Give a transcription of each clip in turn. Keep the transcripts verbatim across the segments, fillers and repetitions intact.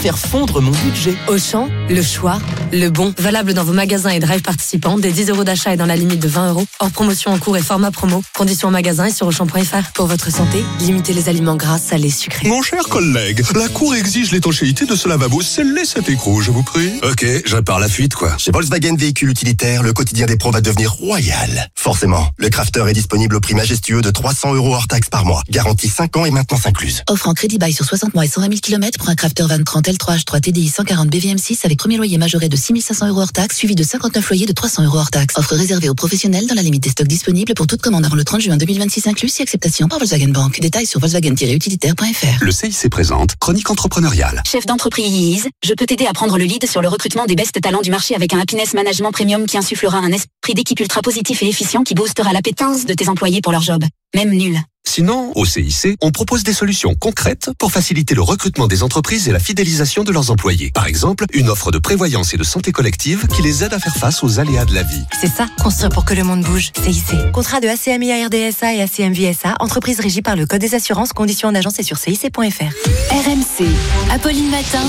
faire fondre mon budget. Auchan, le choix, le bon. Valable dans vos magasins et drive participants. Dès dix euros d'achat et dans la limite de vingt euros. Hors promotion en cours et format promo. Conditions en magasin et sur auchan point f r. Pour votre santé, limitez les aliments gras, salés, sucrés. Mon cher collègue, la Cour exige l'étanchéité de ce lavabo. Scellez cet écrou, je vous prie. Ok, je répare la fuite, quoi. Chez Volkswagen Véhicule Utilitaire, le quotidien des pros va devenir royal. Forcément, le Crafter est disponible au prix majestueux de trois cents euros hors taxe par mois. Garantie cinq ans et maintenance incluse. Offre en crédit bail sur soixante mois et cent vingt mille kilomètres pour un Crafter vingt trente L trois H trois T D I cent quarante B V M six avec premier loyer majoré de six mille cinq cents euros hors taxe, suivi de cinquante-neuf loyers de trois cents euros hors taxe. Offre réservée aux professionnels dans la limite des stocks disponibles pour toute commande avant le trente juin deux mille vingt-six inclus, si acceptation par Volkswagen Bank. Détails sur volkswagen tiret utilitaire point f r. Le C I C présente Chronique entrepreneuriale. Chef d'entreprise, je peux t'aider à prendre le lead sur le recrutement des best talents du marché avec un Happiness Management Premium qui insufflera un esprit d'équipe ultra positif et efficient qui boostera l'appétence de tes employés pour leur job, même nul. Sinon, au C I C, on propose des solutions concrètes pour faciliter le recrutement des entreprises et la fidélisation de leurs employés. Par exemple, une offre de prévoyance et de santé collective qui les aide à faire face aux aléas de la vie. C'est ça, construire pour que le monde bouge. C I C. Contrat de A C M I A R D S A et A C M V S A, entreprise régie par le Code des assurances, conditions en agence et sur C I C point f r. R M C, Apolline Matin.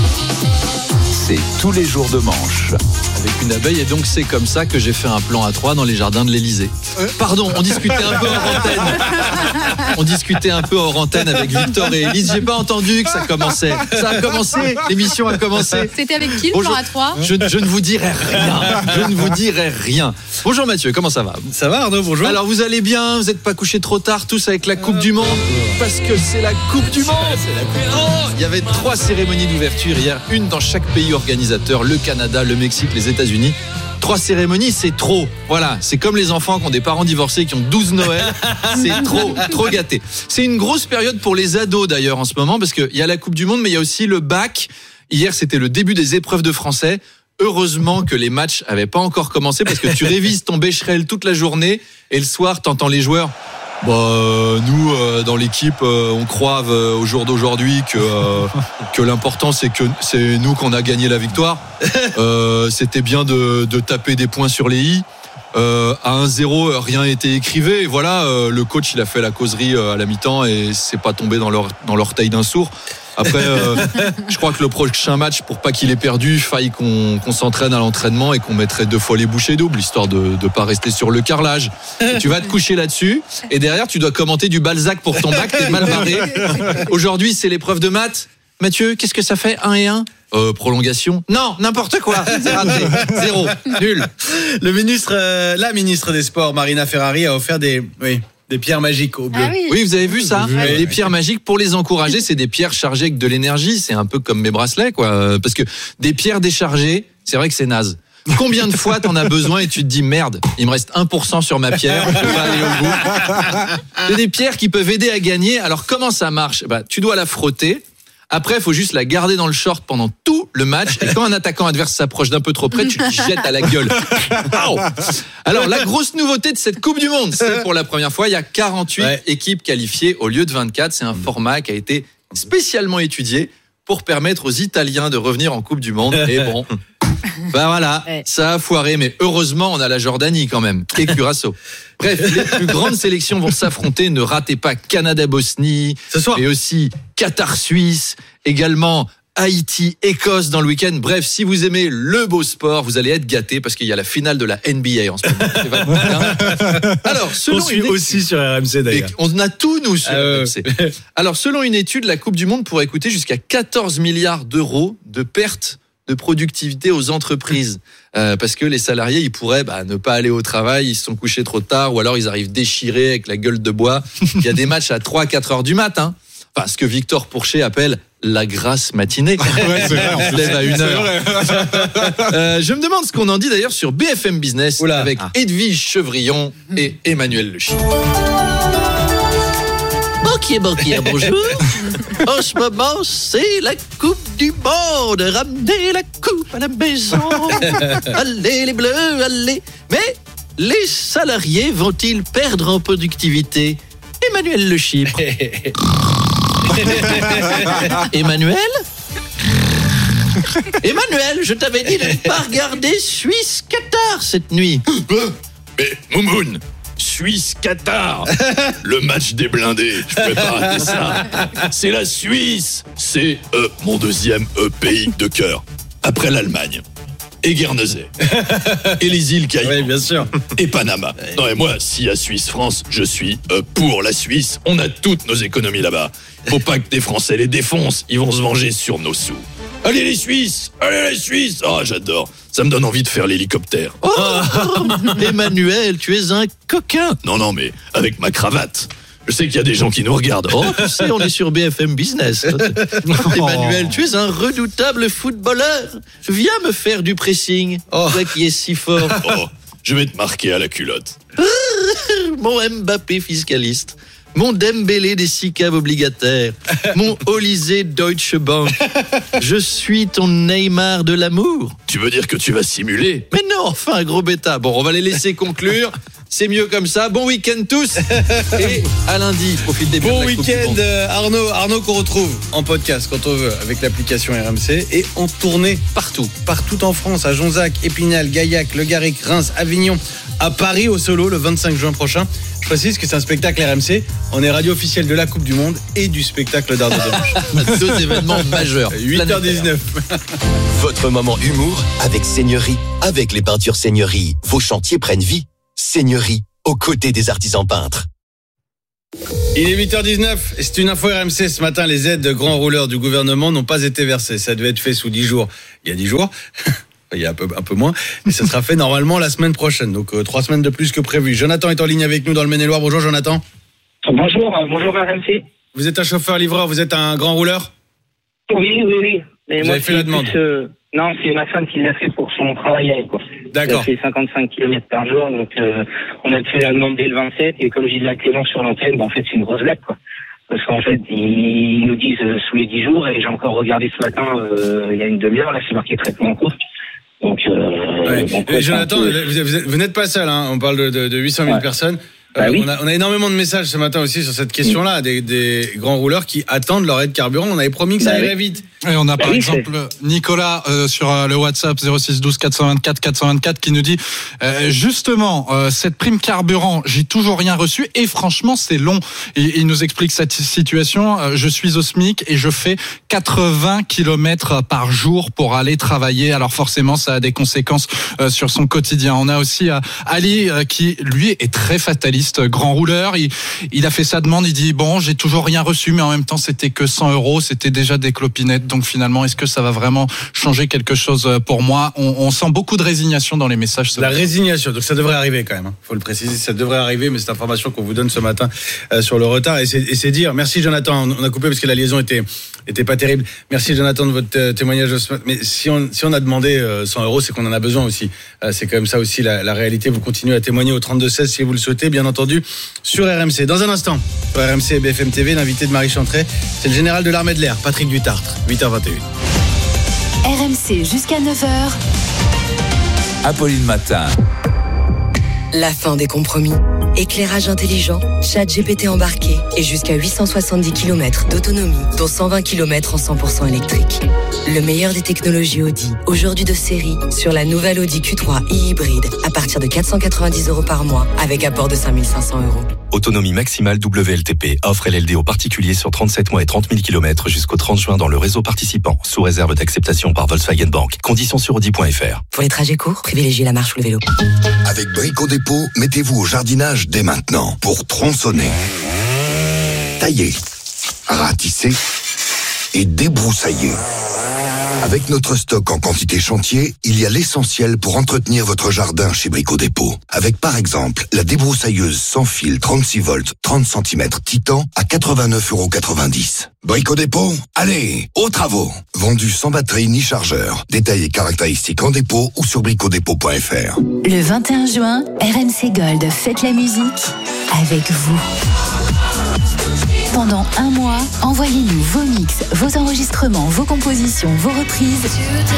C'est tous les jours de manche. Avec une abeille, et donc c'est comme ça que j'ai fait un plan à trois dans les jardins de l'Élysée. Pardon, on discutait un peu hors antenne. On discutait un peu hors antenne avec Victor et Élise. J'ai pas entendu que ça commençait. Ça a commencé, l'émission a commencé. C'était avec qui le Bonjour. plan à trois? je, je ne vous dirai rien. Je ne vous dirai rien. Bonjour Mathieu, comment ça va? Ça va Arnaud, bonjour. Alors vous allez bien? Vous n'êtes pas couchés trop tard tous avec la Coupe du Monde? Parce que c'est la Coupe du Monde. Oh, il y avait trois cérémonies d'ouverture hier, une dans chaque pays organisateur, le Canada, le Mexique, les États-Unis. Trois cérémonies, c'est trop. Voilà, c'est comme les enfants qui ont des parents divorcés qui ont douze Noëls. C'est trop, trop gâté. C'est une grosse période pour les ados d'ailleurs en ce moment parce qu'il y a la Coupe du Monde, mais il y a aussi le bac. Hier, c'était le début des épreuves de français. Heureusement que les matchs avaient pas encore commencé parce que tu révises ton Becherel toute la journée et le soir, t'entends les joueurs. Bah, euh, nous, euh, dans l'équipe, euh, on croit euh, au jour d'aujourd'hui que euh, que l'important c'est que c'est nous qu'on a gagné la victoire. Euh, c'était bien de, de taper des points sur les i. Euh, à un zéro, rien n'était écrivé. Et voilà, euh, le coach il a fait la causerie euh, à la mi-temps et c'est pas tombé dans leur dans l'orteil d'un sourd. Après, euh, je crois que le prochain match, pour pas qu'il ait perdu, faille qu'on, qu'on s'entraîne à l'entraînement et qu'on mettrait deux fois les bouchées doubles, histoire de ne pas rester sur le carrelage. Et tu vas te coucher là-dessus, et derrière, tu dois commenter du Balzac pour ton bac, t'es mal barré. Aujourd'hui, c'est l'épreuve de maths. Mathieu, qu'est-ce que ça fait, un et un? Euh, prolongation? Non, n'importe quoi. C'est raté. Zéro. Nul. Le ministre, euh, la ministre des Sports, Marina Ferrari, a offert des... Oui. Des pierres magiques au bleu. Ah oui. Oui, vous avez vu ça? Oui. Des pierres magiques pour les encourager, c'est des pierres chargées avec de l'énergie, c'est un peu comme mes bracelets, quoi. Parce que des pierres déchargées, c'est vrai que c'est naze. Combien de fois t'en as besoin et tu te dis merde, il me reste un pour cent sur ma pierre, je peux pas aller au bout. C'est des pierres qui peuvent aider à gagner. Alors comment ça marche? Bah, tu dois la frotter. Après, il faut juste la garder dans le short pendant tout le match. Et quand un attaquant adverse s'approche d'un peu trop près, tu te jettes à la gueule. Alors, la grosse nouveauté de cette Coupe du Monde, c'est pour la première fois, il y a quarante-huit ouais. équipes qualifiées au lieu de vingt-quatre. C'est un format qui a été spécialement étudié pour permettre aux Italiens de revenir en Coupe du Monde. Et bon, ben voilà, ça a foiré. Mais heureusement, on a la Jordanie quand même. Et Curaçao. Bref, les plus grandes sélections vont s'affronter. Ne ratez pas Canada-Bosnie, ce soir. Et aussi Qatar-Suisse, également Haïti-Écosse dans le week-end. Bref, si vous aimez le beau sport, vous allez être gâtés parce qu'il y a la finale de la N B A en ce moment. C'est vachement bien. Alors, selon on suit une... aussi sur R M C d'ailleurs. On a tout nous sur euh... R M C. Alors, selon une étude, la Coupe du Monde pourrait coûter jusqu'à quatorze milliards d'euros de pertes de productivité aux entreprises euh, parce que les salariés ils pourraient bah, ne pas aller au travail, ils se sont couchés trop tard ou alors ils arrivent déchirés avec la gueule de bois. Il y a des matchs à trois à quatre heures du matin, enfin, ce que Victor Pourchet appelle la grasse matinée. Ouais, c'est vrai, on se lève à une heure. euh, je me demande ce qu'on en dit d'ailleurs sur B F M Business. Oula. Avec ah. Edwige Chevrillon et Emmanuel Le Chypre. Banquier, banquier, bonjour. En ce moment, c'est la Coupe du Monde. Ramenez la coupe à la maison. Allez les Bleus, allez. Mais les salariés vont-ils perdre en productivité? Emmanuel Le Chypre. Emmanuel Emmanuel, je t'avais dit de ne pas regarder Suisse-Qatar cette nuit. Mais Moumoun, Suisse-Qatar. Le match des blindés, je pouvais pas rater ça. C'est la Suisse. C'est euh, mon deuxième euh, pays de cœur. Après l'Allemagne. Et Guernesey. Et les îles Caïmans. Oui, bien sûr. Et Panama. Non, et moi, si à Suisse-France, je suis euh, pour la Suisse. On a toutes nos économies là-bas. Faut pas que des Français les défoncent. Ils vont se venger sur nos sous. Allez les Suisses! Allez les Suisses! Oh, j'adore. Ça me donne envie de faire l'hélicoptère. Oh, Emmanuel, tu es un coquin. Non, non, mais avec ma cravate. Je sais qu'il y a des gens qui nous regardent. Oh, tu sais, on est sur B F M Business. Emmanuel, tu es un redoutable footballeur. Viens me faire du pressing. Oh. Toi qui es si fort. Oh, je vais te marquer à la culotte. Mon Mbappé fiscaliste. Mon Dembélé des six caves obligataires. Mon Olysée Deutsche Bank. Je suis ton Neymar de l'amour. Tu veux dire que tu vas simuler? Mais non, enfin, un gros bêta. Bon, on va les laisser conclure. C'est mieux comme ça. Bon week-end tous. Et à lundi, profitez bien bon de la Coupe du week-end Monde. euh, Arnaud, Arnaud qu'on retrouve en podcast quand on veut avec l'application R M C et en tournée partout, partout en France, à Jonzac, Épinal, Gaillac, Le Garric, Reims, Avignon, à Paris au Solo le vingt-cinq juin prochain. Je précise que c'est un spectacle R M C. On est radio officielle de la Coupe du Monde et du spectacle d'Arnaud Demanche. Deux événements majeurs. huit heures dix-neuf. Votre moment humour avec Seigneurie. Avec les peintures Seigneurie, vos chantiers prennent vie. Seigneurie, aux côtés des artisans peintres. Il est huit heures dix-neuf et c'est une info R M C. Ce matin, les aides de grands rouleurs du gouvernement n'ont pas été versées. Ça devait être fait sous dix jours. Il y a dix jours. Il y a un peu, un peu moins. Et ça sera fait normalement la semaine prochaine. Donc, euh, trois semaines de plus que prévu. Jonathan est en ligne avec nous dans le Maine-et-Loire. Bonjour, Jonathan. Bonjour, euh, bonjour R M C. Vous êtes un chauffeur-livreur, vous êtes un grand rouleur? Oui, oui, oui. Mais vous moi, avez fait la demande plus, euh, Non, c'est ma femme qui l'a fait pour son travail à elle, quoi. D'accord. Elle a fait cinquante-cinq kilomètres par jour, donc euh, on a fait la demande dès le vingt-sept, et comme j'ai dit la Clément sur l'antenne, bah, en fait, c'est une grosse blague, quoi. Parce qu'en fait, ils nous disent euh, sous les dix jours, et j'ai encore regardé ce matin, euh, il y a une demi-heure, là, c'est marqué traitement en cours. Donc, euh, ouais. donc Et ouais, Jonathan, peu... vous, vous, vous n'êtes pas seul, hein. On parle de, de, de huit cent mille ouais. personnes. Bah euh, oui. on, a, on a énormément de messages ce matin aussi sur cette question-là, des, des grands rouleurs qui attendent leur aide carburant. On avait promis que ça bah irait oui. vite. Et on a bah par oui, exemple c'est... Nicolas euh, sur euh, le WhatsApp zéro six douze quatre cent vingt-quatre quatre cent vingt-quatre qui nous dit euh, justement euh, cette prime carburant, j'ai toujours rien reçu et franchement c'est long. Et, il nous explique cette situation. Euh, je suis au SMIC et je fais quatre-vingts kilomètres par jour pour aller travailler. Alors forcément ça a des conséquences euh, sur son quotidien. On a aussi euh, Ali euh, qui lui est très fataliste, grand rouleur. Il, il a fait sa demande. Il dit bon j'ai toujours rien reçu mais en même temps c'était que cent euros, c'était déjà des clopinettes. Donc finalement, est-ce que ça va vraiment changer quelque chose pour moi? on, on sent beaucoup de résignation dans les messages. La matin. Résignation, donc ça devrait arriver quand même. Il faut le préciser, ça devrait arriver, mais c'est information qu'on vous donne ce matin euh, sur le retard. Et c'est, et c'est dire, merci Jonathan, on a coupé parce que la liaison était, était pas terrible. Merci Jonathan de votre euh, témoignage de ce matin. Mais si on, si on a demandé euh, cent euros, c'est qu'on en a besoin aussi. Euh, c'est quand même ça aussi la, la réalité. Vous continuez à témoigner au trente-deux seize si vous le souhaitez, bien entendu, sur R M C. Dans un instant, sur R M C et B F M T V, l'invité de Marie Chantrey, c'est le général de l'armée de l'air, Patrick Dutartre. huit heures vingt et une. R M C jusqu'à neuf heures. Apolline Matin. La fin des compromis. Éclairage intelligent, ChatGPT embarqué et jusqu'à huit cent soixante-dix kilomètres d'autonomie, dont cent vingt kilomètres en cent pour cent électrique. Le meilleur des technologies Audi, aujourd'hui de série, sur la nouvelle Audi Q trois e-hybride à partir de quatre cent quatre-vingt-dix euros par mois avec apport de cinq mille cinq cents euros. Autonomie maximale W L T P. Offre L L D aux particuliers sur trente-sept mois et trente mille kilomètres jusqu'au trente juin dans le réseau participant, sous réserve d'acceptation par Volkswagen Bank. Conditions sur audi point f r. Pour les trajets courts, privilégiez la marche ou le vélo. Avec Brico Dépôt, mettez-vous au jardinage dès maintenant pour tronçonner, tailler, ratisser et débroussailler. Avec notre stock en quantité chantier, il y a l'essentiel pour entretenir votre jardin chez Brico Dépôt. Avec par exemple la débroussailleuse sans fil trente-six volts, trente centimètres Titan à quatre-vingt-neuf euros quatre-vingt-dix. Brico Dépôt, allez, aux travaux. Vendu sans batterie ni chargeur. Détails et caractéristiques en dépôt ou sur brico dépôt point f r. Le vingt et un juin, R M C Gold fête la musique avec vous. Pendant un mois, envoyez-nous vos mix, vos enregistrements, vos compositions, vos reprises.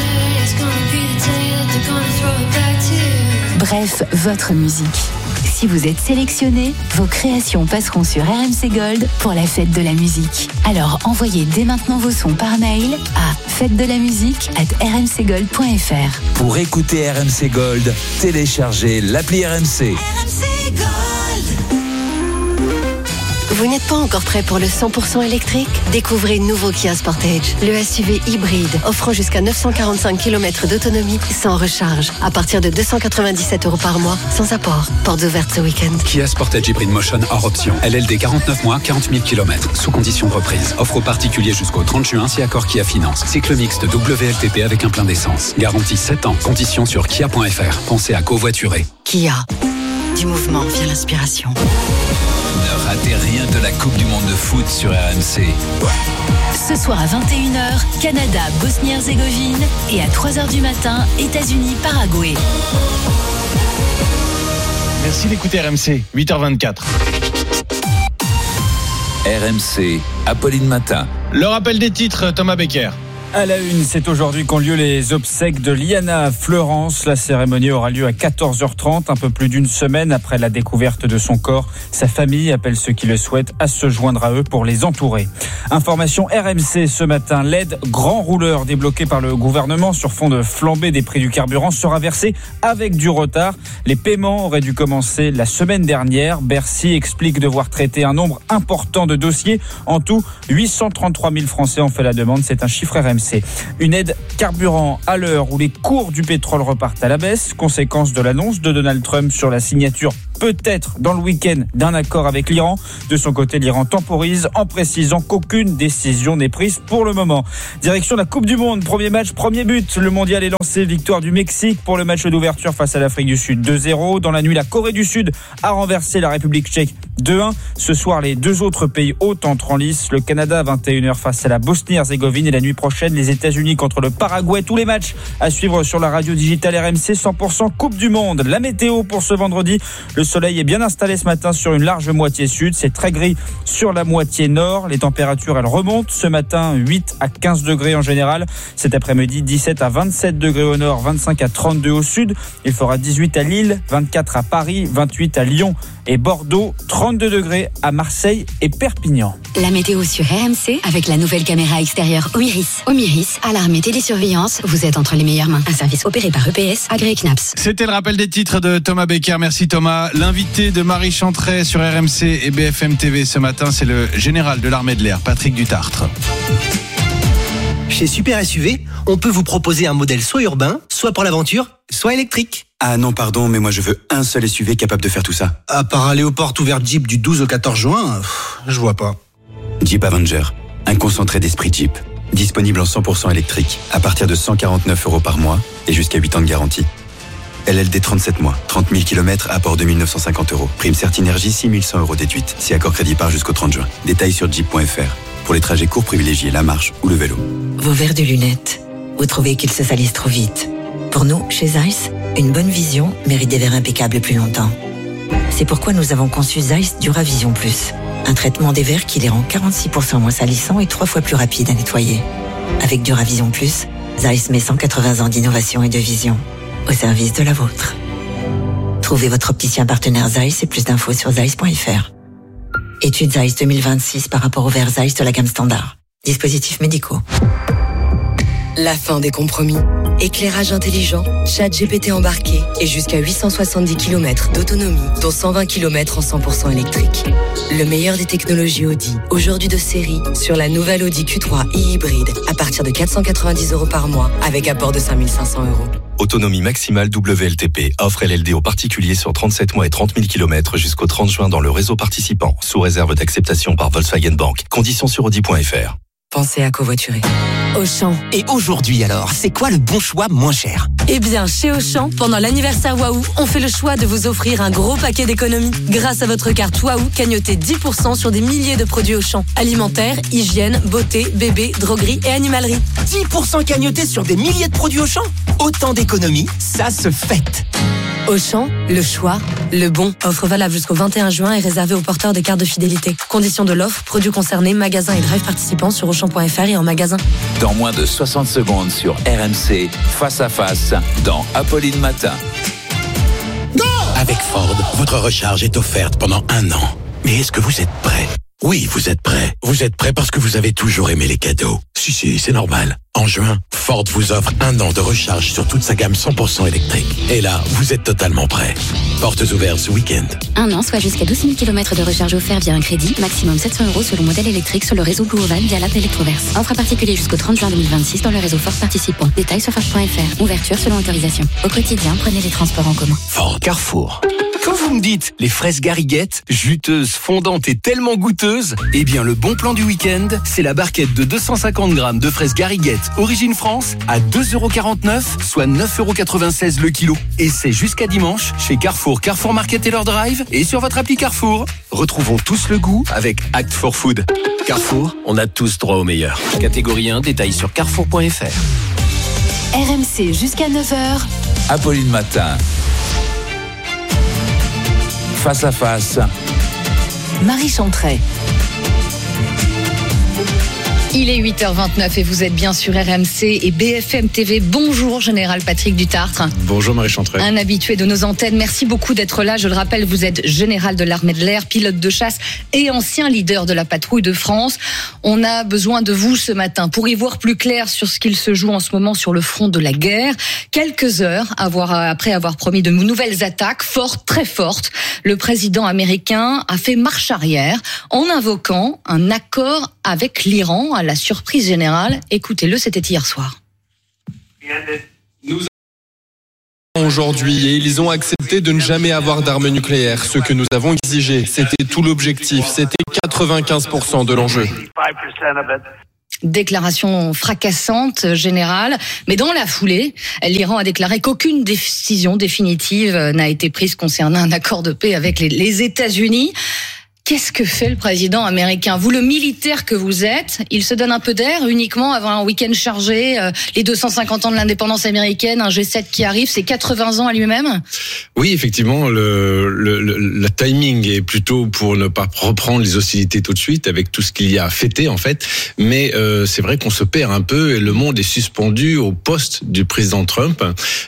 Bref, votre musique. Si vous êtes sélectionné, vos créations passeront sur R M C Gold pour la fête de la musique. Alors envoyez dès maintenant vos sons par mail à fête de la musique arobase r m c gold point f r. Pour écouter R M C Gold, téléchargez l'appli R M C. R M C Gold. Vous n'êtes pas encore prêt pour le cent pour cent électrique? Découvrez nouveau Kia Sportage, le S U V hybride offrant jusqu'à neuf cent quarante-cinq kilomètres d'autonomie sans recharge, à partir de deux cent quatre-vingt-dix-sept euros par mois, sans apport. Portes ouvertes ce week-end. Kia Sportage Hybrid Motion hors option. L L D quarante-neuf mois, quarante mille kilomètres, sous condition de reprise. Offre aux particuliers jusqu'au trente juin si accord Kia Finance. Cycle mixte W L T P avec un plein d'essence. Garantie sept ans. Conditions sur kia point f r. Pensez à covoiturer. Kia. Du mouvement vient l'inspiration. Ne ratez rien de la Coupe du Monde de foot sur R M C. Ce soir à vingt et une heures, Canada, Bosnie-Herzégovine et à trois heures du matin, États-Unis, Paraguay. Merci d'écouter R M C, huit heures vingt-quatre. R M C, Apolline Matin. Le rappel des titres, Thomas Becker. À la une, c'est aujourd'hui qu'ont lieu les obsèques de Liana à Fleurance. La cérémonie aura lieu à quatorze heures trente, un peu plus d'une semaine après la découverte de son corps. Sa famille appelle ceux qui le souhaitent à se joindre à eux pour les entourer. Information R M C ce matin, l'aide grand rouleur débloquée par le gouvernement sur fond de flambée des prix du carburant sera versée avec du retard. Les paiements auraient dû commencer la semaine dernière. Bercy explique devoir traiter un nombre important de dossiers. En tout, huit cent trente-trois mille Français ont fait la demande. C'est un chiffre R M C. Une aide carburant à l'heure où les cours du pétrole repartent à la baisse, conséquence de l'annonce de Donald Trump sur la signature peut-être dans le week-end d'un accord avec l'Iran. De son côté, l'Iran temporise en précisant qu'aucune décision n'est prise pour le moment. Direction la Coupe du Monde, premier match, premier but. Le mondial est lancé, victoire du Mexique pour le match d'ouverture face à l'Afrique du Sud deux zéro. Dans la nuit, la Corée du Sud a renversé la République tchèque deux un. Ce soir, les deux autres pays hôtes entrent en lice. Le Canada à vingt et une heures face à la Bosnie-Herzégovine et la nuit prochaine, les États-Unis contre le Paraguay. Tous les matchs à suivre sur la radio digitale R M C cent pour cent Coupe du Monde. La météo pour ce vendredi, le soleil est bien installé ce matin sur une large moitié sud. C'est très gris sur la moitié nord. Les températures, elles remontent. Ce matin, huit à quinze degrés en général. Cet après-midi, dix-sept à vingt-sept degrés au nord, vingt-cinq à trente-deux au sud. Il fera dix-huit à Lille, vingt-quatre à Paris, vingt-huit à Lyon et Bordeaux, trente-deux degrés à Marseille et Perpignan. La météo sur R M C avec la nouvelle caméra extérieure Omiris. Omiris, alarme et télésurveillance, vous êtes entre les meilleures mains. Un service opéré par E P S, agréé C N A P S. C'était le rappel des titres de Thomas Becker. Merci Thomas. L'invité de Marie Chantret sur R M C et B F M T V ce matin, c'est le général de l'armée de l'air, Patrick Dutartre. Chez Super S U V, on peut vous proposer un modèle soit urbain, soit pour l'aventure, soit électrique. Ah non, pardon, mais moi je veux un seul S U V capable de faire tout ça. À part aller aux portes ouvertes Jeep du douze au quatorze juin, pff, je vois pas. Jeep Avenger, un concentré d'esprit Jeep. Disponible en cent pour cent électrique, à partir de cent quarante-neuf euros par mois et jusqu'à huit ans de garantie. L L D trente-sept mois, trente mille kilomètres, apport deux mille neuf cent cinquante euros. Prime Certinergie, six mille cent euros déduite, si accord crédit par jusqu'au trente juin. Détails sur jeep point f r. Pour les trajets courts, privilégiez la marche ou le vélo. Vos verres de lunettes, vous trouvez qu'ils se salissent trop vite. Pour nous, chez Zeiss, une bonne vision mérite des verres impeccables plus longtemps. C'est pourquoi nous avons conçu Zeiss Duravision Plus, un traitement des verres qui les rend quarante-six pour cent moins salissants et trois fois plus rapides à nettoyer. Avec Duravision Plus, Zeiss met cent quatre-vingts ans d'innovation et de vision au service de la vôtre. Trouvez votre opticien partenaire Zeiss et plus d'infos sur zeiss point f r. Étude Zeiss deux mille vingt-six par rapport au verre Zeiss de la gamme standard. Dispositifs médicaux. La fin des compromis. Éclairage intelligent, ChatGPT embarqué et jusqu'à huit cent soixante-dix kilomètres d'autonomie, dont cent vingt kilomètres en cent pour cent électrique. Le meilleur des technologies Audi, aujourd'hui de série, sur la nouvelle Audi Q trois e-hybride, à partir de quatre cent quatre-vingt-dix euros par mois, avec apport de cinq mille cinq cents euros. Autonomie maximale W L T P. Offre L L D aux particuliers sur trente-sept mois et trente mille kilomètres jusqu'au trente juin dans le réseau participant, sous réserve d'acceptation par Volkswagen Bank. Conditions sur audi point f r. Pensez à covoiturer. Auchan. Et aujourd'hui alors, c'est quoi le bon choix moins cher? Eh bien, chez Auchan, pendant l'anniversaire Waouh, on fait le choix de vous offrir un gros paquet d'économies. Grâce à votre carte Waouh, cagnotez dix pour cent sur des milliers de produits Auchan. Alimentaire, hygiène, beauté, bébé, droguerie et animalerie. dix pour cent cagnotés sur des milliers de produits Auchan? Autant d'économies, ça se fête. Auchan, le choix, le bon. Offre valable jusqu'au vingt et un juin et réservée aux porteurs de cartes de fidélité. Conditions de l'offre, produits concernés, magasins et drive participants sur auchan point f r et en magasin. Dans moins de soixante secondes sur R M C, face à face, dans Apolline Matin. Avec Ford, votre recharge est offerte pendant un an. Mais est-ce que vous êtes prêt ? Oui, vous êtes prêts. Vous êtes prêts parce que vous avez toujours aimé les cadeaux. Si, si, c'est normal. En juin, Ford vous offre un an de recharge sur toute sa gamme cent pour cent électrique. Et là, vous êtes totalement prêts. Portes ouvertes ce week-end. Un an, soit jusqu'à douze mille kilomètres de recharge offert via un crédit, maximum sept cents euros selon modèle électrique sur le réseau Blue Oval via l'app Electroverse. Offre à particulier jusqu'au trente juin deux mille vingt-six dans le réseau Ford participant. Détails sur Ford point F R. Ouverture selon autorisation. Au quotidien, prenez les transports en commun. Ford. Carrefour. Quand vous me dites les fraises Garriguette, juteuses, fondantes et tellement goûteuses, eh bien le bon plan du week-end, c'est la barquette de deux cent cinquante grammes de fraises Garriguette origine France à deux euros quarante-neuf, soit neuf euros quatre-vingt-seize le kilo. Et c'est jusqu'à dimanche chez Carrefour, Carrefour Market et leur drive et sur votre appli Carrefour. Retrouvons tous le goût avec Act for Food. Carrefour, on a tous droit au meilleur. Catégorie un, détails sur carrefour point F R. R M C jusqu'à neuf heures. Apolline Matin. Face à face. Marie Chantret. Il est huit heures vingt-neuf et vous êtes bien sur R M C et B F M T V. Bonjour Général Patrick Dutartre. Bonjour Marie Chantret. Un habitué de nos antennes, merci beaucoup d'être là. Je le rappelle, vous êtes général de l'armée de l'air, pilote de chasse et ancien leader de la patrouille de France. On a besoin de vous ce matin pour y voir plus clair sur ce qu'il se joue en ce moment sur le front de la guerre. Quelques heures avoir, après avoir promis de nouvelles attaques fortes, très fortes, le président américain a fait marche arrière en invoquant un accord avec l'Iran à la surprise générale. Écoutez-le, c'était hier soir. Nous aujourd'hui et ils ont accepté de ne jamais avoir d'armes nucléaires. Ce que nous avons exigé, c'était tout l'objectif, c'était quatre-vingt-quinze pour cent de l'enjeu. Déclaration fracassante générale, mais dans la foulée, l'Iran a déclaré qu'aucune décision définitive n'a été prise concernant un accord de paix avec les, les États-Unis. Qu'est-ce que fait le président américain? Vous, le militaire que vous êtes, il se donne un peu d'air uniquement avant un week-end chargé, euh, les deux cent cinquante ans de l'indépendance américaine, un G sept qui arrive, c'est quatre-vingts ans à lui-même? Oui, effectivement, le, le, le, le timing est plutôt pour ne pas reprendre les hostilités tout de suite avec tout ce qu'il y a à fêter en fait. Mais euh, c'est vrai qu'on se perd un peu et le monde est suspendu au poste du président Trump.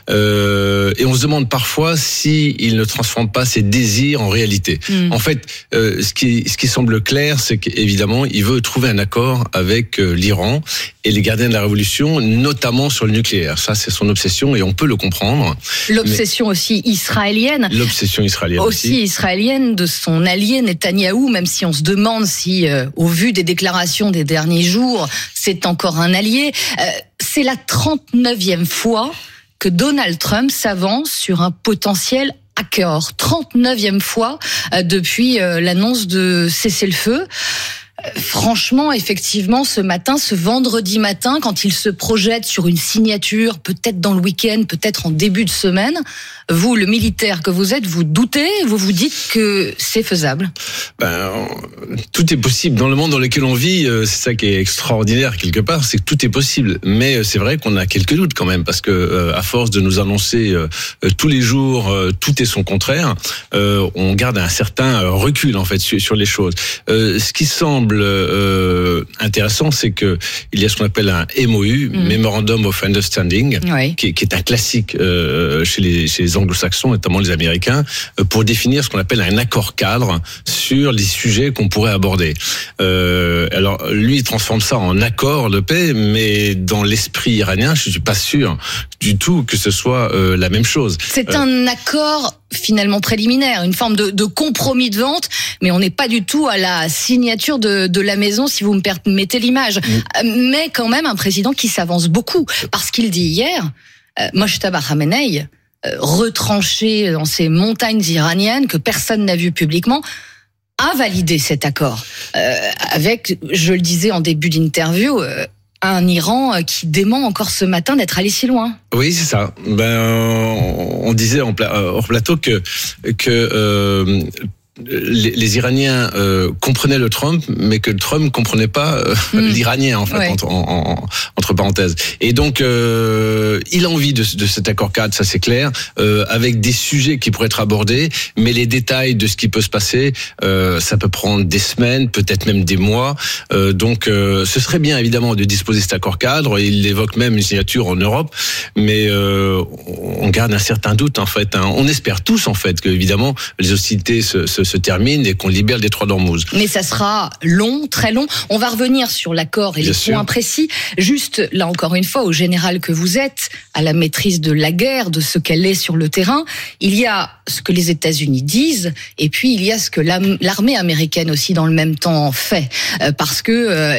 Euh, et on se demande parfois si il ne transforme pas ses désirs en réalité. Mm. En fait, euh, Ce qui, ce qui semble clair, c'est qu'évidemment, il veut trouver un accord avec euh, l'Iran et les gardiens de la révolution, notamment sur le nucléaire. Ça, c'est son obsession et on peut le comprendre. L'obsession Mais aussi israélienne. L'obsession israélienne aussi. Aussi israélienne de son allié Netanyahou, même si on se demande si, euh, au vu des déclarations des derniers jours, c'est encore un allié. Euh, c'est la trente-neuvième fois que Donald Trump s'avance sur un potentiel accord. trente-neuvième fois euh, depuis euh, l'annonce de cessez-le-feu. Euh, franchement, effectivement, ce matin, ce vendredi matin, quand il se projette sur une signature, peut-être dans le week-end, peut-être en début de semaine, vous, le militaire que vous êtes, vous doutez, vous vous dites que c'est faisable? Ben, tout est possible. Dans le monde dans lequel on vit, c'est ça qui est extraordinaire quelque part, c'est que tout est possible. Mais c'est vrai qu'on a quelques doutes quand même, parce que à force de nous annoncer tous les jours tout et son contraire, on garde un certain recul en fait sur les choses. Ce qui semble intéressant, c'est que il y a ce qu'on appelle un M O U, mmh. Memorandum of Understanding, oui. qui, qui est un classique chez les, chez les anglo-saxons, notamment les Américains, pour définir ce qu'on appelle un accord cadre sur les sujets qu'on pourrait aborder. Euh, alors, lui, il transforme ça en accord de paix, mais dans l'esprit iranien, je suis pas sûr du tout que ce soit euh, la même chose. C'est euh, un accord finalement préliminaire, une forme de, de compromis de vente, mais on n'est pas du tout à la signature de, de la maison, si vous me permettez l'image. Mm. Mais quand même, un président qui s'avance beaucoup, parce qu'il dit hier, euh, Mojtaba Khamenei, euh, retranché dans ces montagnes iraniennes que personne n'a vu publiquement, a validé cet accord. Euh, avec, je le disais en début d'interview, euh, un Iran qui dément encore ce matin d'être allé si loin. Oui, c'est ça. Ben, on disait en pla- hors plateau que que euh, les, les Iraniens euh, comprenaient le Trump, mais que le Trump comprenait pas euh, mmh. l'Iranien en fait, ouais. entre, en, en, entre parenthèses. Et donc, euh, il a envie de, de cet accord cadre, ça c'est clair, euh, avec des sujets qui pourraient être abordés, mais les détails de ce qui peut se passer, euh, ça peut prendre des semaines, peut-être même des mois. Euh, donc, euh, ce serait bien évidemment de disposer de cet accord cadre. Il évoque même une signature en Europe, mais euh, on garde un certain doute en fait. Hein. On espère tous en fait que évidemment les hostilités se, se se termine et qu'on libère le détroit d'Ormuz. Mais ça sera long, très long. On va revenir sur l'accord et Bien les sûr. points précis. Juste, là encore une fois, au général que vous êtes, à la maîtrise de la guerre, de ce qu'elle est sur le terrain, il y a ce que les États-Unis disent, et puis il y a ce que l'armée américaine aussi dans le même temps fait. Euh, parce que... Euh,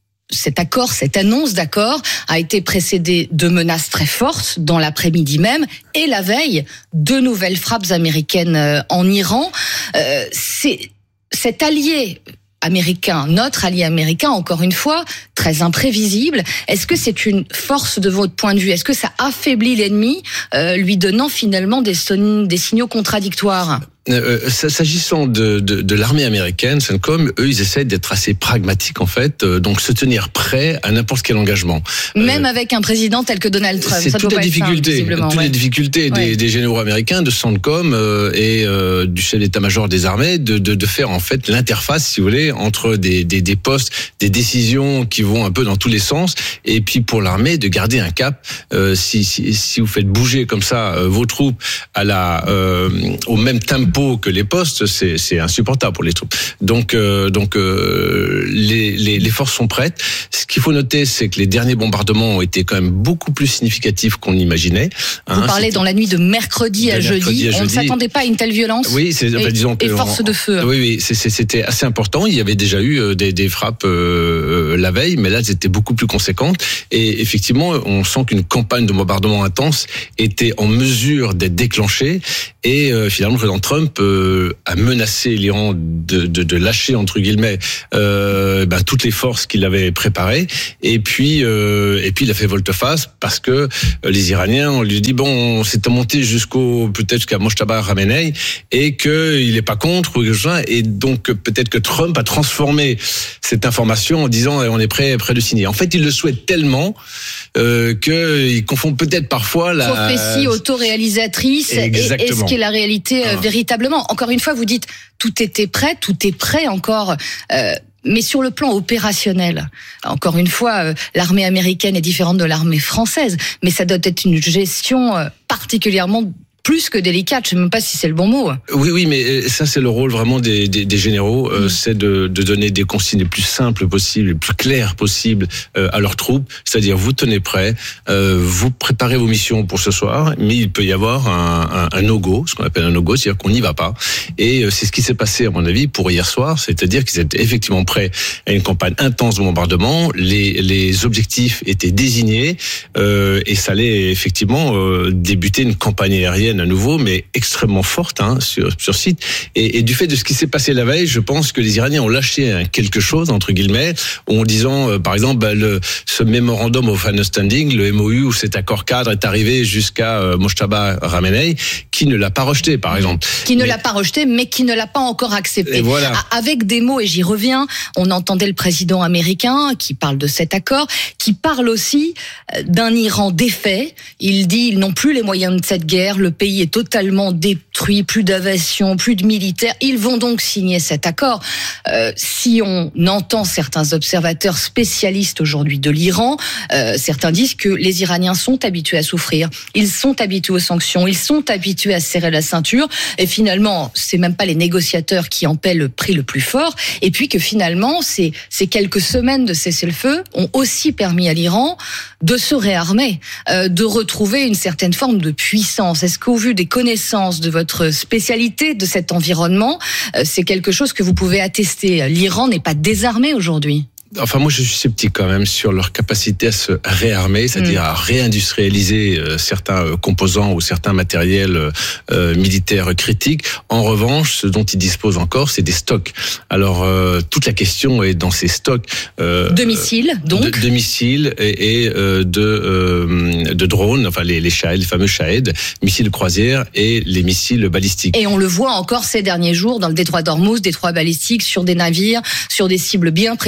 cet accord, cette annonce d'accord a été précédée de menaces très fortes dans l'après-midi même et la veille, deux nouvelles frappes américaines en Iran. Euh, c'est cet allié américain, notre allié américain, encore une fois, très imprévisible. Est-ce que c'est une force de votre point de vue? Est-ce que ça affaiblit l'ennemi, euh, lui donnant finalement des, son- des signaux contradictoires? Euh, s'agissant de, de, de l'armée américaine, CENTCOM, eux, ils essaient d'être assez pragmatiques en fait, euh, donc se tenir prêts à n'importe quel engagement. Même euh, avec un président tel que Donald Trump, c'est ça toute doit la pas être difficulté, simple, visiblement, toute ouais. la difficulté des, Ouais. des généraux américains, de CENTCOM euh, et euh, du chef d'état-major des armées, de, de, de faire en fait l'interface, si vous voulez, entre des, des, des postes, des décisions qui vont un peu dans tous les sens, et puis pour l'armée de garder un cap. Euh, si, si, si vous faites bouger comme ça euh, vos troupes à la, euh, au même tempo que les postes, c'est, c'est insupportable pour les troupes. Donc, euh, donc euh, les, les, les forces sont prêtes. Ce qu'il faut noter, c'est que les derniers bombardements ont été quand même beaucoup plus significatifs qu'on imaginait. Vous hein, parlez c'était- dans la nuit de mercredi à De mercredi jeudi. à On ne jeudi. s'attendait pas à une telle violence. Oui, c'est, enfin, et, disons que et force on- de feu. Oui, oui, c'est, c'est, c'était assez important. Il y avait déjà eu euh, des, des frappes euh, la veille, mais là, elles étaient beaucoup plus conséquentes. Et effectivement, on sent qu'une campagne de bombardement intense était en mesure d'être déclenchée. Et euh, finalement, le président Trump euh, a menacé l'Iran de, de, de lâcher entre guillemets euh, ben, toutes les forces qu'il avait préparées. Et puis, euh, et puis, il a fait volte-face parce que euh, les Iraniens, on lui dit bon, on s'est monté jusqu'au peut-être jusqu'à Mojtaba Khamenei et que il est pas contre ou quelque chose. Et donc peut-être que Trump a transformé cette information en disant on est prêt, prêt de signer. En fait, il le souhaite tellement euh, qu'il confond peut-être parfois la Prophétie autoréalisatrice et, et ce Exactement. qu'est la réalité euh, Ah. véritablement. Encore une fois, vous dites tout était prêt, tout est prêt encore. Euh, mais sur le plan opérationnel, encore une fois, euh, l'armée américaine est différente de l'armée française, mais ça doit être une gestion euh, particulièrement plus que délicate. Je ne sais même pas si c'est le bon mot. Oui, oui, mais ça, c'est le rôle vraiment des, des, des généraux, euh, c'est de, de donner des consignes les plus simples possibles, les plus claires possibles euh, à leurs troupes. C'est-à-dire, vous tenez prêt, euh, vous préparez vos missions pour ce soir, mais il peut y avoir un, un, un no-go, ce qu'on appelle un no-go, c'est-à-dire qu'on n'y va pas. Et euh, c'est ce qui s'est passé, à mon avis, pour hier soir, c'est-à-dire qu'ils étaient effectivement prêts à une campagne intense de bombardement, les, les objectifs étaient désignés, euh, et ça allait effectivement euh, débuter une campagne aérienne à nouveau, mais extrêmement forte hein, sur, sur site. Et, et du fait de ce qui s'est passé la veille, je pense que les Iraniens ont lâché hein, quelque chose, entre guillemets, en disant, euh, par exemple, bah, le, ce Memorandum of Understanding, le M O U, où cet accord cadre est arrivé jusqu'à euh, Mojtaba Khamenei, qui ne l'a pas rejeté, par exemple. Qui ne mais, l'a pas rejeté, mais qui ne l'a pas encore accepté. Et voilà. Avec des mots, et j'y reviens, on entendait le président américain qui parle de cet accord, qui parle aussi d'un Iran défait. Il dit, ils n'ont plus les moyens de cette guerre, le pays est totalement détruit, plus d'aviation, plus de militaires. Ils vont donc signer cet accord. Euh, si on entend certains observateurs spécialistes aujourd'hui de l'Iran, euh, certains disent que les Iraniens sont habitués à souffrir, ils sont habitués aux sanctions, ils sont habitués à serrer la ceinture, et finalement, c'est même pas les négociateurs qui en paient le prix le plus fort, et puis que finalement, ces, ces quelques semaines de cessez-le-feu ont aussi permis à l'Iran de se réarmer, euh, de retrouver une certaine forme de puissance. Est-ce qu'au vu des connaissances de votre spécialité, de cet environnement, euh, c'est quelque chose que vous pouvez attester? L'Iran n'est pas désarmé aujourd'hui. Enfin, moi, je suis sceptique quand même sur leur capacité à se réarmer, c'est-à-dire mmh. à réindustrialiser euh, certains euh, composants ou certains matériels euh, militaires critiques. En revanche, ce dont ils disposent encore, c'est des stocks. Alors, euh, toute la question est dans ces stocks. Euh, de missiles, donc de, de missiles et, et euh, de, euh, de drones, enfin les, les Shahed, les fameux Shahed, missiles de croisière et les missiles balistiques. Et on le voit encore ces derniers jours dans le détroit d'Ormuz, détroit balistique, sur des navires, sur des cibles bien précises. Là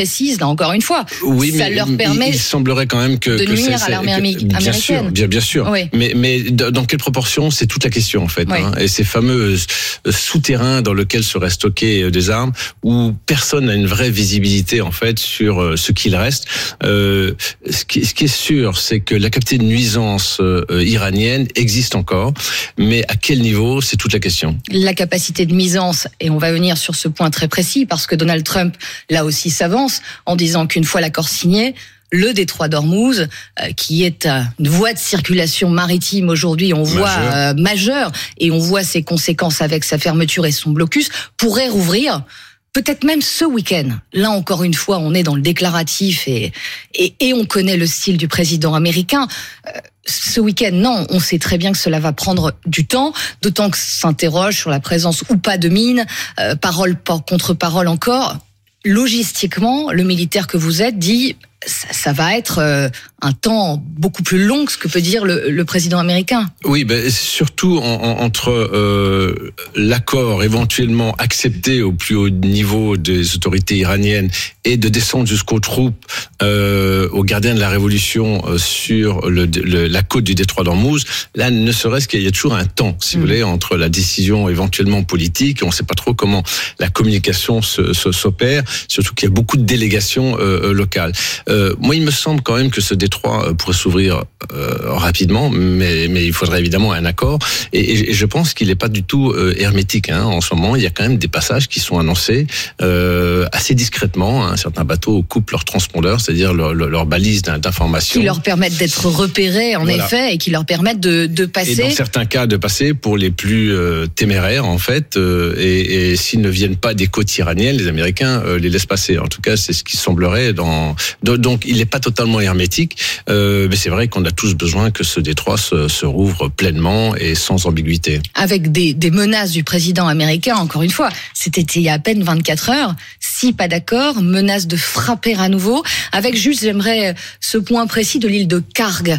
encore une fois, oui, ça mais leur permet il, il semblerait quand même que, de que nuire c'est, à l'armée que, bien américaine. Sûr, bien, bien sûr. Oui. Mais, mais dans quelle proportion, c'est toute la question en fait. Oui. Hein, et ces fameux souterrains dans lesquels seraient stockées des armes, où personne n'a une vraie visibilité en fait sur ce qu'il reste. Euh, ce, qui, ce qui est sûr, c'est que la capacité de nuisance euh, iranienne existe encore, mais à quel niveau, c'est toute la question. La capacité de nuisance, et on va venir sur ce point très précis, parce que Donald Trump, là aussi, s'avance en disant qu'une fois l'accord signé, le détroit d'Ormuz, euh, qui est euh, une voie de circulation maritime aujourd'hui, on voit Majeur. euh, majeure, et on voit ses conséquences avec sa fermeture et son blocus, pourrait rouvrir. Peut-être même ce week-end. Là, encore une fois, on est dans le déclaratif et, et, et on connaît le style du président américain. Euh, ce week-end, non, on sait très bien que cela va prendre du temps, d'autant que s'interroge sur la présence ou pas de mines, euh, parole contre parole encore. Logistiquement, le militaire que vous êtes dit, ça, ça va être euh, un temps beaucoup plus long que ce que peut dire le, le président américain. Oui, ben, surtout en, en, entre euh, l'accord éventuellement accepté au plus haut niveau des autorités iraniennes et de descendre jusqu'aux troupes, euh, aux gardiens de la révolution euh, sur le, le, la côte du détroit d'Ormuz, là, ne serait-ce qu'il y a toujours un temps, si mmh. vous voulez, entre la décision éventuellement politique, et on ne sait pas trop comment la communication se, se, s'opère, surtout qu'il y a beaucoup de délégations euh, locales. Euh, moi, il me semble quand même que ce détroit pourrait s'ouvrir euh, rapidement, mais, mais il faudrait évidemment un accord. Et, et, et je pense qu'il n'est pas du tout euh, hermétique. Hein. En ce moment, il y a quand même des passages qui sont annoncés euh, assez discrètement. Hein. Certains bateaux coupent leur transpondeur, c'est-à-dire leur, leur, leur balise d'information. Qui leur permettent d'être repérés, en voilà. effet, et qui leur permettent de, de passer. Et dans certains cas, de passer pour les plus euh, téméraires, en fait. Euh, et, et s'ils ne viennent pas des côtes iraniennes, les Américains euh, les laissent passer. En tout cas, c'est ce qui semblerait dans... Donc, il n'est pas totalement hermétique, euh, mais c'est vrai qu'on a tous besoin que ce détroit se, se rouvre pleinement et sans ambiguïté. Avec des, des menaces du président américain, encore une fois, c'était il y a à peine vingt-quatre heures, si pas d'accord, menace de frapper à nouveau, avec juste, j'aimerais ce point précis de l'île de Karg,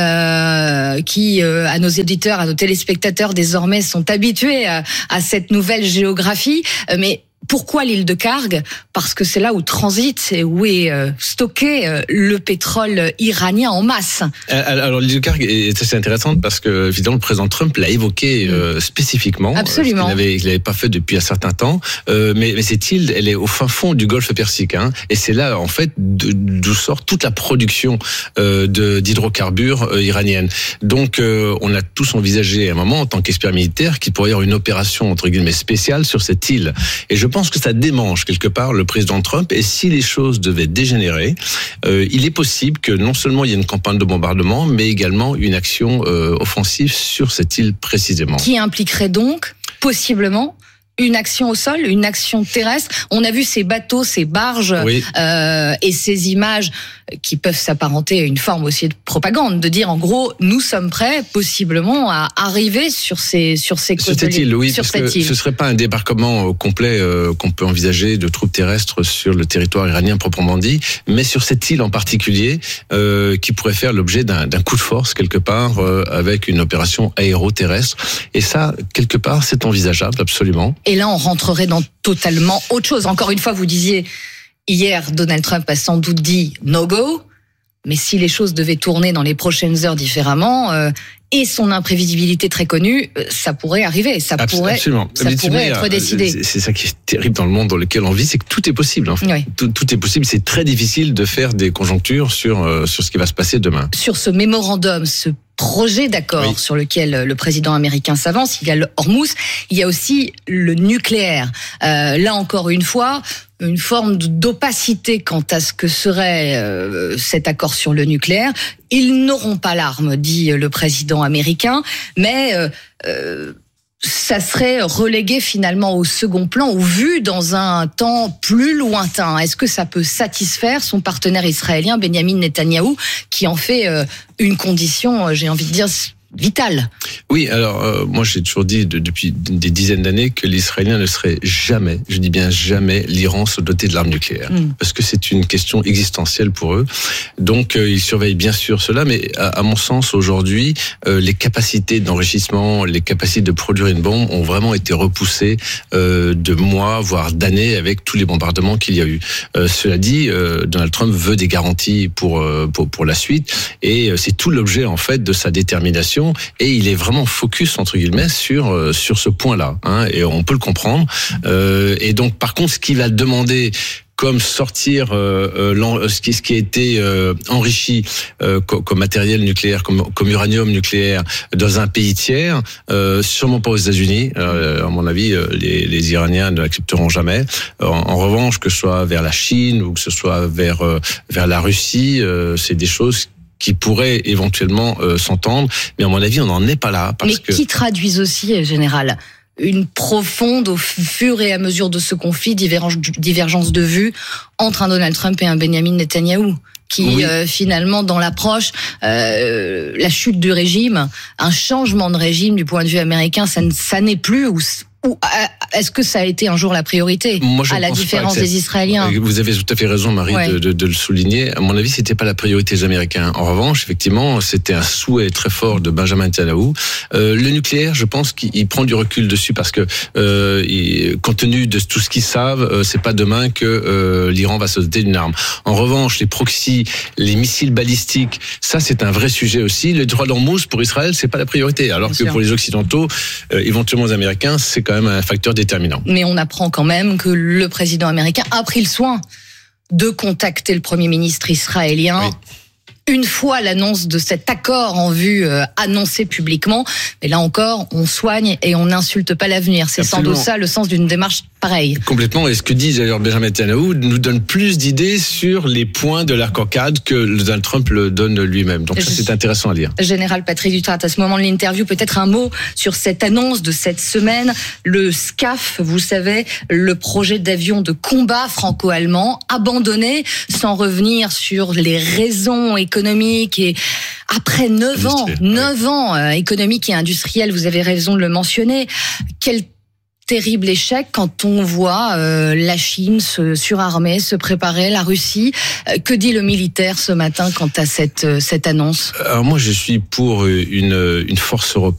euh, qui, euh, à nos éditeurs, à nos téléspectateurs, désormais sont habitués à, à cette nouvelle géographie, euh, mais pourquoi l'île de Karg ? Parce que c'est là où transite et où est euh, stocké euh, le pétrole iranien en masse. Alors l'île de Karg est assez intéressante parce que évidemment le président Trump l'a évoqué euh, spécifiquement. Absolument. Ce qu'il n'avait, il n'avait pas fait depuis un certain temps. Euh, mais, mais cette île, elle est au fin fond du Golfe Persique, hein, et c'est là en fait d'où sort toute la production euh, de, d'hydrocarbures euh, iraniennes. Donc euh, on a tous envisagé à un moment en tant qu'expert militaire qu'il pourrait y avoir une opération entre guillemets spéciale sur cette île. Et je Je pense que ça démange quelque part le président Trump, et si les choses devaient dégénérer, euh, il est possible que non seulement il y ait une campagne de bombardement, mais également une action euh, offensive sur cette île précisément. Qui impliquerait donc, possiblement, une action au sol, une action terrestre. On a vu ces bateaux, ces barges oui. euh, et ces images qui peuvent s'apparenter à une forme aussi de propagande, de dire en gros nous sommes prêts possiblement à arriver sur ces sur ces côtes sur cette île, oui, sur parce cette que île. Ce serait pas un débarquement complet euh, qu'on peut envisager de troupes terrestres sur le territoire iranien proprement dit, mais sur cette île en particulier euh, qui pourrait faire l'objet d'un, d'un coup de force quelque part euh, avec une opération aéroterrestre. Et ça, quelque part, c'est envisageable absolument. Et là, on rentrerait dans totalement autre chose. Encore une fois, vous disiez, hier, Donald Trump a sans doute dit « no go », mais si les choses devaient tourner dans les prochaines heures différemment, euh, et son imprévisibilité très connue, ça pourrait arriver, ça pourrait, Absolument. ça mais pourrait être décidé. C'est, c'est ça qui est terrible dans le monde dans lequel on vit, c'est que tout est possible. En fait. Oui. Tout, tout est possible, c'est très difficile de faire des conjonctures sur, euh, sur ce qui va se passer demain. Sur ce mémorandum, ce projet d'accord oui. sur lequel le président américain s'avance, il y a le Hormuz, il y a aussi le nucléaire. Euh, là encore une fois, une forme d'opacité quant à ce que serait euh, cet accord sur le nucléaire. Ils n'auront pas l'arme, dit le président américain, mais euh, euh, ça serait relégué finalement au second plan ou vu dans un temps plus lointain. Est-ce que ça peut satisfaire son partenaire israélien Benjamin Netanyahou, qui en fait euh, une condition, j'ai envie de dire, vital. Oui, alors euh, moi j'ai toujours dit de, depuis des dizaines d'années que les Israéliens ne seraient jamais, je dis bien jamais, l'Iran se doter de l'arme nucléaire, mm. parce que c'est une question existentielle pour eux. Donc euh, ils surveillent bien sûr cela, mais à, à mon sens aujourd'hui, euh, les capacités d'enrichissement, les capacités de produire une bombe ont vraiment été repoussées euh, de mois, voire d'années, avec tous les bombardements qu'il y a eu. Euh, cela dit, euh, Donald Trump veut des garanties pour euh, pour pour la suite, et euh, c'est tout l'objet en fait de sa détermination. Et il est vraiment focus entre guillemets sur euh, sur ce point-là, hein, et on peut le comprendre. Euh, et donc, par contre, ce qu'il va demander comme sortir euh, euh, ce qui ce qui a été euh, enrichi euh, comme, comme matériel nucléaire, comme, comme uranium nucléaire dans un pays tiers, euh, sûrement pas aux États-Unis. Euh, à mon avis, euh, les, les Iraniens ne l'accepteront jamais. En, en revanche, que ce soit vers la Chine ou que ce soit vers euh, vers la Russie, euh, c'est des choses qui pourraient éventuellement euh, s'entendre, mais à mon avis, on n'en est pas là. Parce mais que... qui traduisent aussi, général, une profonde, au fur et à mesure de ce conflit, divergence de vues entre un Donald Trump et un Benjamin Netanyahou, qui oui. euh, finalement, dans l'approche, euh, la chute du régime, un changement de régime du point de vue américain, ça, ça n'est plus... Ou, Ou est-ce que ça a été un jour la priorité, Moi, à la différence des Israéliens? Vous avez tout à fait raison, Marie, ouais. de, de, de le souligner. À mon avis, c'était pas la priorité des Américains. En revanche, effectivement, c'était un souhait très fort de Benjamin Netanyahu. Euh, le nucléaire, je pense qu'il prend du recul dessus parce que, euh, il, compte tenu de tout ce qu'ils savent, euh, c'est pas demain que euh, l'Iran va se doter d'une arme. En revanche, les proxys, les missiles balistiques, ça, c'est un vrai sujet aussi. Le droit d'hommous pour Israël, c'est pas la priorité. Alors Bien que sûr. Pour les Occidentaux, euh, éventuellement les Américains, c'est quand même un facteur déterminant. Mais on apprend quand même que le président américain a pris le soin de contacter le Premier ministre israélien. Oui. Une fois l'annonce de cet accord en vue euh, annoncé publiquement, mais là encore, on soigne et on n'insulte pas l'avenir. C'est Absolument. Sans doute ça le sens d'une démarche pareille. Complètement. Et ce que dit d'ailleurs Benjamin Netanyahu nous donne plus d'idées sur les points de l'accord-cadre que Donald Trump le donne lui-même. Donc ça, c'est intéressant à lire. Général Patrick Dutrat, à ce moment de l'interview, peut-être un mot sur cette annonce de cette semaine. Le SCAF, vous savez, le projet d'avion de combat franco-allemand, abandonné, sans revenir sur les raisons économiques économique et après neuf ans, neuf ans euh, économique et industriel, vous avez raison de le mentionner. Quel terrible échec quand on voit euh, la Chine se surarmer, se préparer, la Russie. Euh, que dit le militaire ce matin quant à cette euh, cette annonce? Alors moi, je suis pour une une force européenne